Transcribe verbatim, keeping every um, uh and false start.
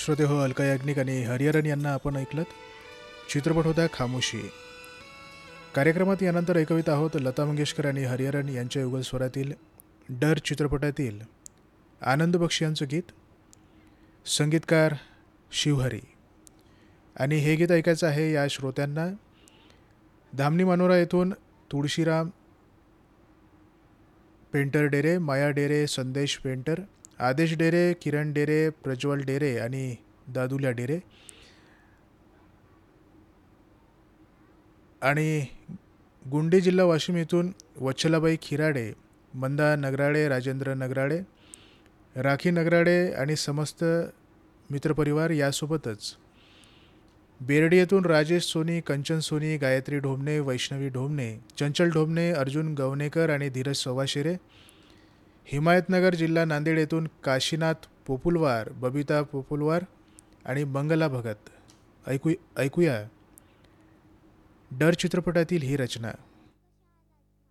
श्रोते हो, अलका याज्ञिक आणि हरिहरन यांना आपण ऐकलत. चित्रपट होता खामोशी. कार्यक्रमात यानंतर ऐकवित आहोत लता मंगेशकर आणि हरिहरन यांच्या युगल स्वरातील डर चित्रपटातील आनंद बक्षी यांचं गीत. संगीतकार शिवहरी. आणि हे गीत ऐकायचं आहे या श्रोत्यांना धामणी मानोरा येथून तुळशीराम पेंटर डेरे, माया डेरे, संदेश पेंटर, आदेश डेरे, किरण डेरे, प्रज्वल डेरे आणि दादुल्या डेरे. आणि गुंडी जिल्हा वाशिम येथून वच्छलाबाई खिराडे, मंदा नगराळे, राजेंद्र नगराळे, राखी नगराळे आणि समस्त मित्रपरिवार. यासोबतच बेर्डी येथून राजेश सोनी, कंचन सोनी, गायत्री ढोमणे, वैष्णवी ढोमणे, चंचल ढोमणे, अर्जुन गवणेकर आणि धीरज सवाशेरे. हिमायतनगर जिल्हा नांदेड येथून काशीनाथ पोपुलवार, बबिता पोपुलवार आणि मंगला भगत. ऐकू ऐकूया डर चित्रपटातील ही रचना.